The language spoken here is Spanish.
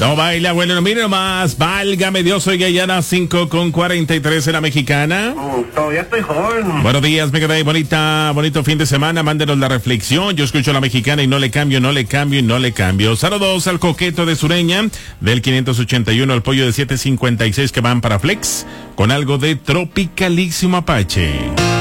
No baila, bueno, no mire nomás. Válgame Dios, soy Guyana 5:43 en la mexicana. Todavía estoy joven. Buenos días, Mega Day, bonito fin de semana. Mándenos la reflexión. Yo escucho a la mexicana y no le cambio. Saludos al coqueto de Sureña, del 581 al pollo de 756 que van para Flex, con algo de Tropicalísimo Apache.